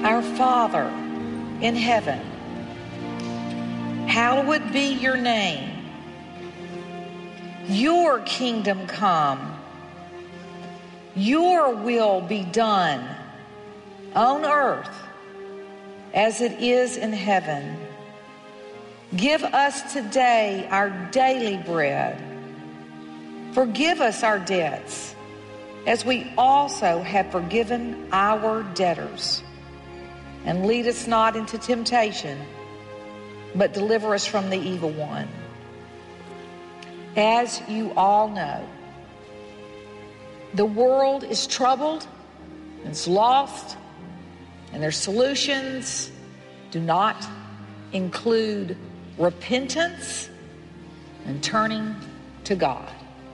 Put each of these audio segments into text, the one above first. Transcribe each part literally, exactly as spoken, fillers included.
Our Father in heaven, hallowed be your name. Your kingdom come. Your will be done on earth as it is in heaven. Give us today our daily bread. Forgive us our debts, as we also have forgiven our debtors. And lead us not into temptation, but deliver us from the evil one. As you all know, the world is troubled, and it's lost, and their solutions do not include repentance and turning to God.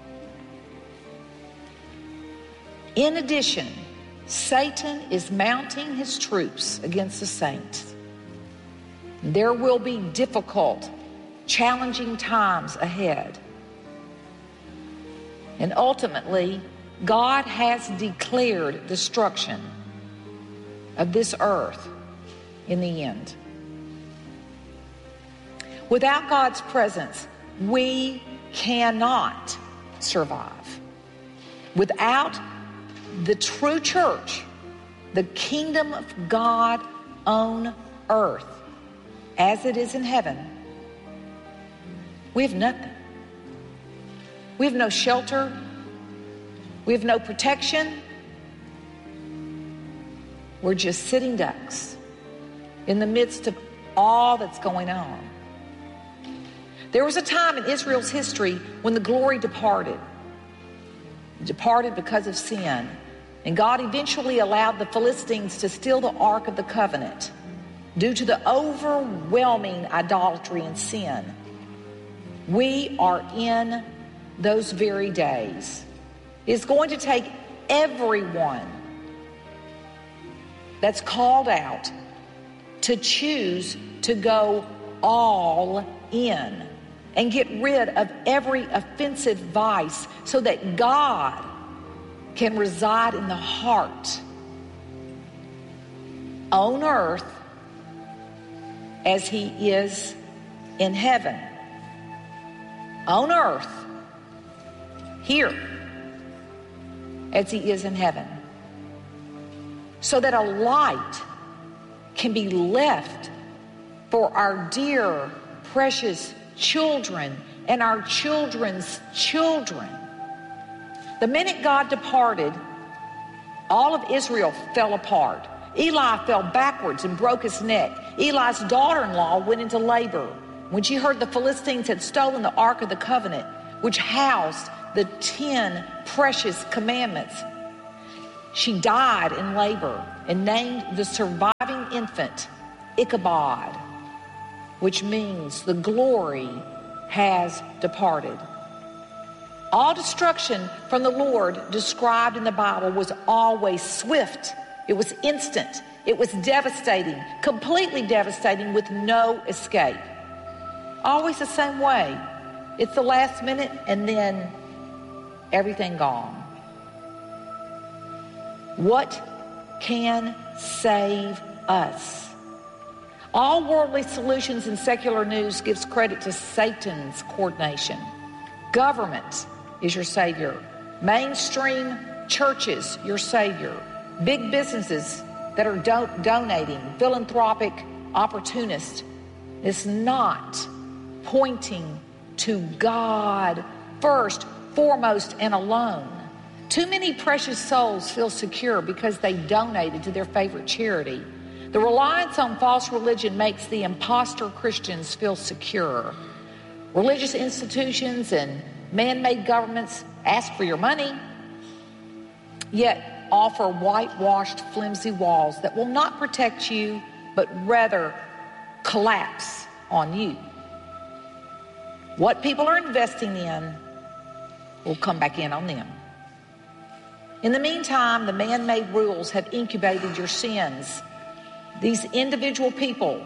In addition, Satan is mounting his troops against the saints. There will be difficult, challenging times ahead. And ultimately, God has declared destruction of this earth in the end. Without God's presence, we cannot survive. Without the true church, the kingdom of God on earth, as it is in heaven, we have nothing. We have no shelter. We have no protection. We're just sitting ducks in the midst of all that's going on. There was a time in Israel's history when the glory departed. It departed because of sin. And God eventually allowed the Philistines to steal the Ark of the Covenant due to the overwhelming idolatry and sin. We are in those very days. It's going to take everyone that's called out to choose to go all in and get rid of every offensive vice so that God can reside in the heart on earth as he is in heaven. On earth, here, as he is in heaven. So that a light can be left for our dear, precious children and our children's children. The minute God departed, all of Israel fell apart. Eli fell backwards and broke his neck. Eli's daughter-in-law went into labor when she heard the Philistines had stolen the Ark of the Covenant, which housed the ten precious commandments. She died in labor and named the surviving infant Ichabod, which means the glory has departed. All destruction from the Lord described in the Bible was always swift. It was instant. It was devastating, completely devastating, with no escape. Always the same way. It's the last minute and then everything gone. What can save us? All worldly solutions in secular news gives credit to Satan's coordination. Government is your savior. Mainstream churches, your savior. Big businesses that are do- donating, philanthropic opportunists. It's not pointing to God first, foremost, and alone. Too many precious souls feel secure because they donated to their favorite charity. The reliance on false religion makes the imposter Christians feel secure. Religious institutions and man-made governments ask for your money, yet offer whitewashed, flimsy walls that will not protect you, but rather collapse on you. What people are investing in will come back in on them. In the meantime, the man-made rules have incubated your sins. These individual people,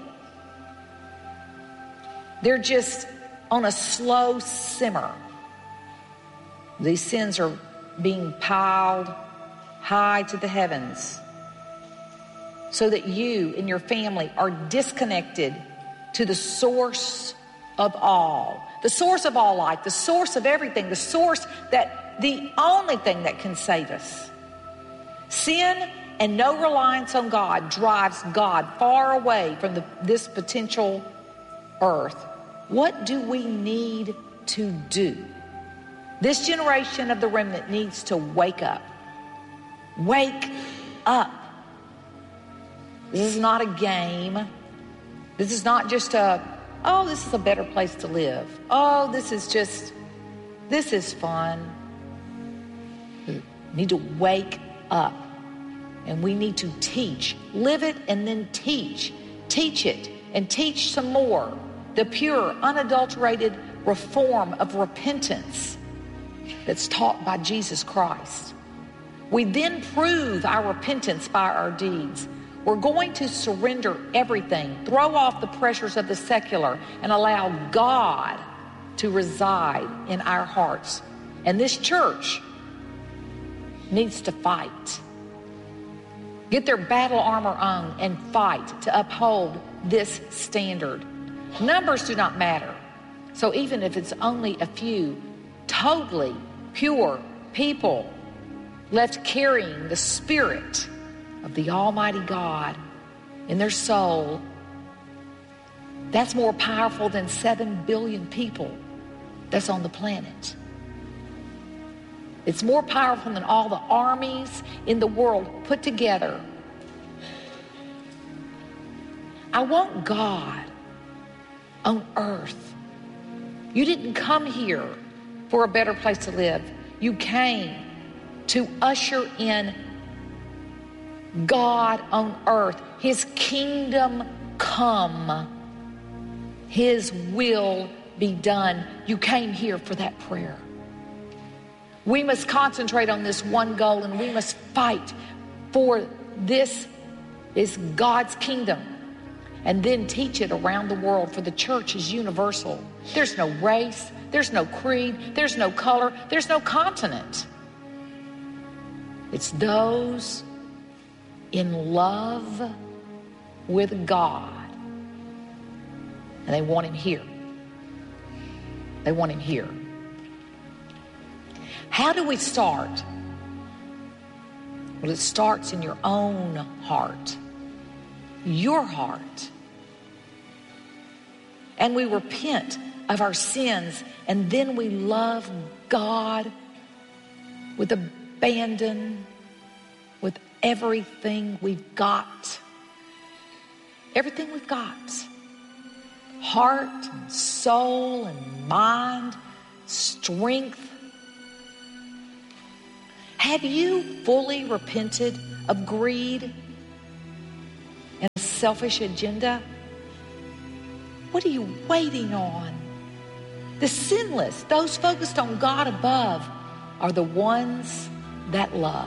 they're just on a slow simmer. These sins are being piled high to the heavens. so that you and your family are disconnected to the source of all, the source of all life, the source of everything, the source that the only thing that can save us. Sin and no reliance on God drives God far away from the, this potential earth. What do we need to do? This generation of the remnant needs to wake up. Wake up. This is not a game. This is not just a, oh, this is a better place to live. Oh, this is just, this is fun. We need to wake up. And we need to teach. Live it and then teach. Teach it and teach some more. The pure, unadulterated reform of repentance that's taught by Jesus Christ. We then prove our repentance by our deeds. We're going to surrender everything, throw off the pressures of the secular, and allow God to reside in our hearts. And this church needs to fight. Get their battle armor on and fight to uphold this standard. Numbers do not matter. So even if it's only a few totally pure people left carrying the Spirit of the Almighty God in their soul, that's more powerful than seven billion people that's on the planet. It's more powerful than all the armies in the world put together. I want God on earth. You didn't come here for a better place to live. You came to usher in God on earth. His kingdom come. His will be done. You came here for that prayer. We must concentrate on this one goal, and we must fight for this is God's kingdom, and then teach it around the world, for the church is universal. There's no race, there's no creed, there's no color, there's no continent. It's those in love with God, and they want him here. They want him here. How do we start? Well, it starts in your own heart, your heart. And we repent of our sins, and then we love God with abandon, with everything we've got. Everything we've got. Heart and soul and mind, strength. Have you fully repented of greed and a selfish agenda? What are you waiting on? The sinless, those focused on God above, are the ones that love.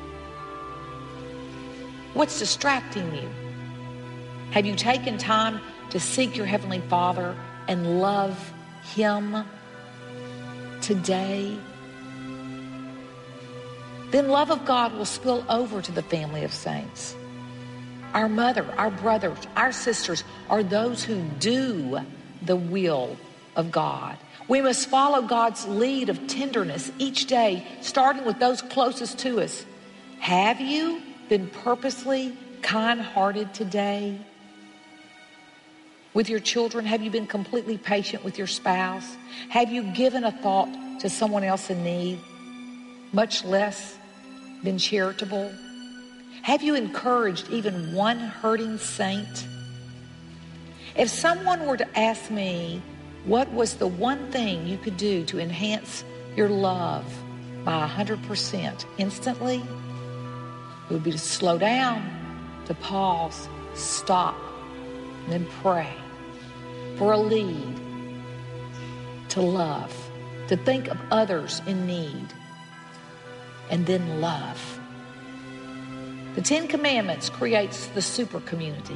What's distracting you? Have you taken time to seek your Heavenly Father and love Him today? Then love of God will spill over to the family of saints. Our mother, our brothers, our sisters are those who do the will of God. We must follow God's lead of tenderness each day, starting with those closest to us. Have you been purposely kind-hearted today? With your children, have you been completely patient with your spouse? Have you given a thought to someone else in need, much less been charitable? Have you encouraged even one hurting saint? If someone were to ask me what was the one thing you could do to enhance your love by one hundred percent instantly, it would be to slow down, to pause, stop, and then pray for a lead, to love, to think of others in need, and then love. The Ten Commandments creates the super community.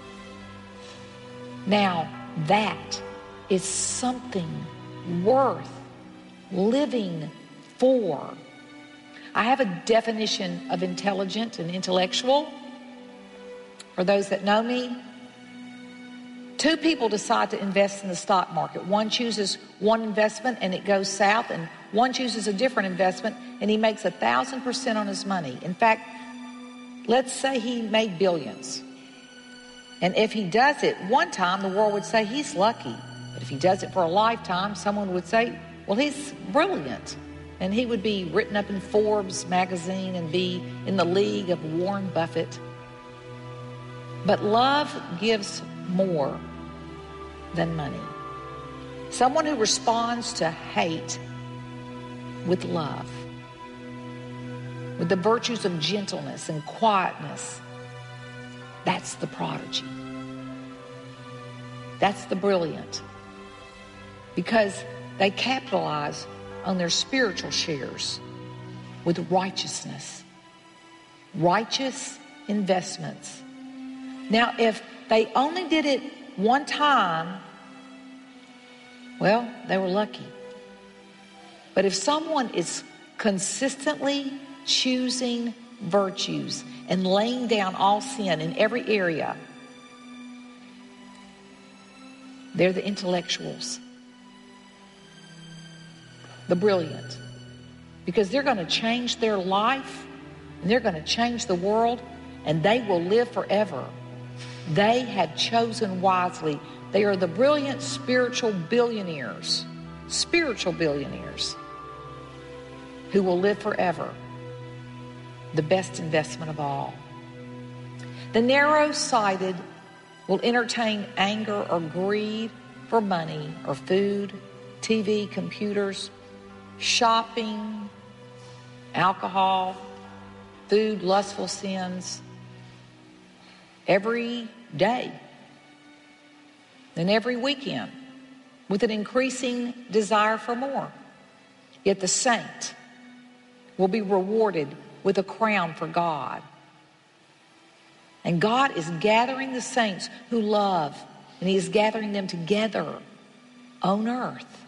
Now, that is something worth living for. I have a definition of intelligent and intellectual. For those that know me, two people decide to invest in the stock market. One chooses one investment and it goes south, and one chooses a different investment and he makes a thousand percent on his money. In fact, let's say he made billions. And if he does it one time, the world would say he's lucky. But if he does it for a lifetime, someone would say, well, he's brilliant. And he would be written up in Forbes magazine and be in the league of Warren Buffett. But love gives more than money. Someone who responds to hate with love, with the virtues of gentleness and quietness, that's the prodigy. That's the brilliant. Because they capitalize on their spiritual shares with righteousness. Righteous investments. Now, if they only did it one time, well, they were lucky. But if someone is consistently choosing virtues and laying down all sin in every area, they're the intellectuals, the brilliant, because they're going to change their life and they're going to change the world, and they will live forever. They have chosen wisely. They are the brilliant spiritual billionaires, spiritual billionaires who will live forever. The best investment of all. The narrow-sighted will entertain anger or greed for money or food, T V, computers, shopping, alcohol, food, lustful sins, every day and every weekend with an increasing desire for more. Yet the saint will be rewarded with a crown for God. And God is gathering the saints who love, and he is gathering them together on earth,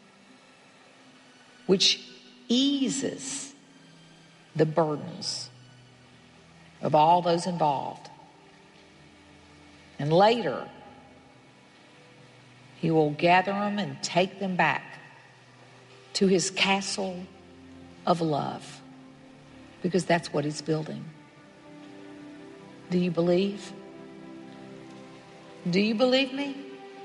which eases the burdens of all those involved. And later, he will gather them and take them back to his castle of love, because that's what he's building. Do you believe? Do you believe me?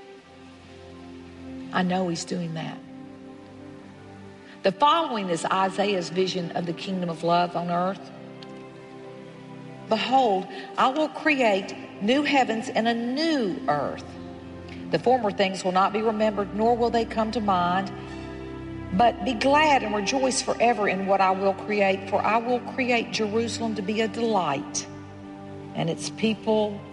I know he's doing that. The following is Isaiah's vision of the kingdom of love on earth. Behold, I will create new heavens and a new earth. The former things will not be remembered, nor will they come to mind. But be glad and rejoice forever in what I will create, for I will create Jerusalem to be a delight, and its people